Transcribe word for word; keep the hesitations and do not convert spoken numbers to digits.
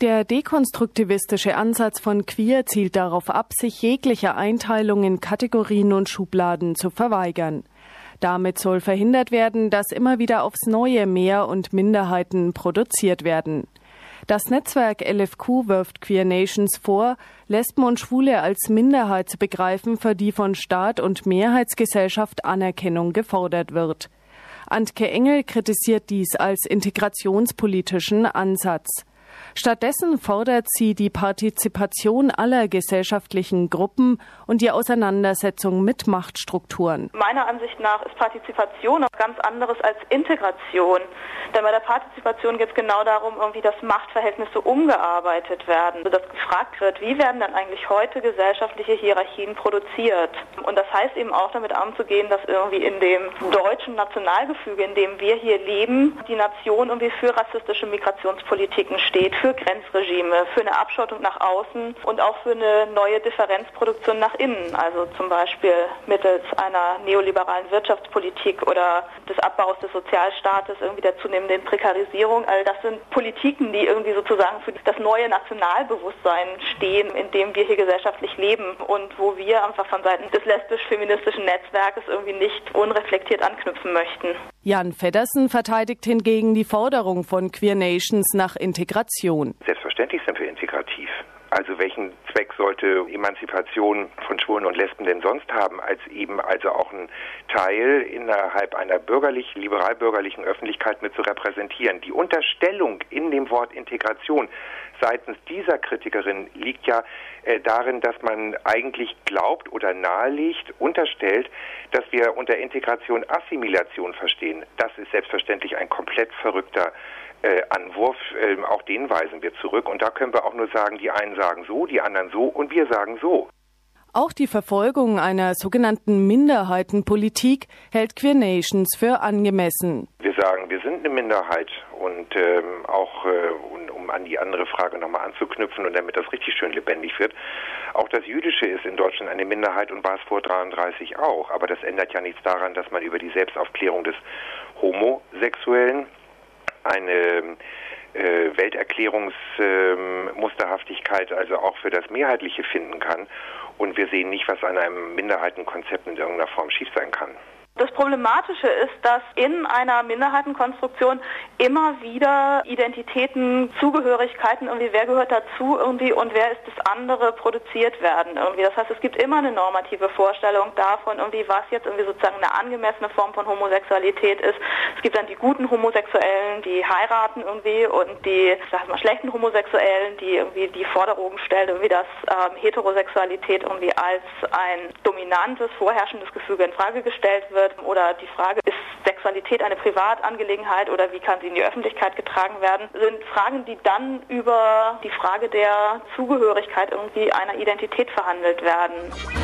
Der dekonstruktivistische Ansatz von Queer zielt darauf ab, sich jeglicher Einteilung in Kategorien und Schubladen zu verweigern. Damit soll verhindert werden, dass immer wieder aufs Neue Mehr- und Minderheiten produziert werden. Das Netzwerk L F Q wirft Queer Nations vor, Lesben und Schwule als Minderheit zu begreifen, für die von Staat und Mehrheitsgesellschaft Anerkennung gefordert wird. Antke Engel kritisiert dies als integrationspolitischen Ansatz. Stattdessen fordert sie die Partizipation aller gesellschaftlichen Gruppen und die Auseinandersetzung mit Machtstrukturen. Meiner Ansicht nach ist Partizipation was ganz anderes als Integration. Denn bei der Partizipation geht es genau darum, irgendwie, dass Machtverhältnisse umgearbeitet werden. Also dass gefragt wird, wie werden dann eigentlich heute gesellschaftliche Hierarchien produziert? Und das heißt eben auch damit umzugehen, dass irgendwie in dem deutschen Nationalgefüge, in dem wir hier leben, die Nation irgendwie für rassistische Migrationspolitiken steht, für Grenzregime, für eine Abschottung nach außen und auch für eine neue Differenzproduktion nach innen. Also zum Beispiel mittels einer neoliberalen Wirtschaftspolitik oder des Abbaus des Sozialstaates, irgendwie der zunehmenden Prekarisierung. All das sind Politiken, die irgendwie sozusagen für das neue Nationalbewusstsein stehen, in dem wir hier gesellschaftlich leben und wo wir einfach von Seiten des lesbisch-feministischen Netzwerkes irgendwie nicht unreflektiert anknüpfen möchten. Jan Feddersen verteidigt hingegen die Forderung von Queer Nations nach Integration. Selbstverständlich sind wir integrativ. Also welchen Zweck sollte Emanzipation von Schwulen und Lesben denn sonst haben, als eben also auch einen Teil innerhalb einer bürgerlich, liberal-bürgerlichen Öffentlichkeit mit zu repräsentieren. Die Unterstellung in dem Wort Integration seitens dieser Kritikerin liegt ja äh, darin, dass man eigentlich glaubt oder nahelegt, unterstellt, dass wir unter Integration Assimilation verstehen. Das ist selbstverständlich ein komplett verrückter Äh, Anwurf, äh, auch den weisen wir zurück. Und da können wir auch nur sagen, die einen sagen so, die anderen so und wir sagen so. Auch die Verfolgung einer sogenannten Minderheitenpolitik hält Queer Nations für angemessen. Wir sagen, wir sind eine Minderheit und ähm, auch, äh, um, um an die andere Frage nochmal anzuknüpfen und damit das richtig schön lebendig wird, auch das Jüdische ist in Deutschland eine Minderheit und war es vor dreiunddreißig auch. Aber das ändert ja nichts daran, dass man über die Selbstaufklärung des Homosexuellen eine äh, Welterklärungsmusterhaftigkeit äh, also auch für das Mehrheitliche finden kann. Und wir sehen nicht, was an einem Minderheitenkonzept in irgendeiner Form schief sein kann. Das Problematische ist, dass in einer Minderheitenkonstruktion immer wieder Identitäten, Zugehörigkeiten, irgendwie wer gehört dazu irgendwie und wer ist das andere produziert werden irgendwie. Das heißt, es gibt immer eine normative Vorstellung davon, irgendwie was jetzt irgendwie sozusagen eine angemessene Form von Homosexualität ist. Es gibt dann die guten Homosexuellen, die heiraten irgendwie und die, sag ich mal, schlechten Homosexuellen, die irgendwie die Forderungen stellen, irgendwie dass ähm, Heterosexualität irgendwie als ein dominantes, vorherrschendes Gefüge in Frage gestellt wird. Oder die Frage, ist Sexualität eine Privatangelegenheit oder wie kann sie in die Öffentlichkeit getragen werden, sind Fragen, die dann über die Frage der Zugehörigkeit irgendwie einer Identität verhandelt werden.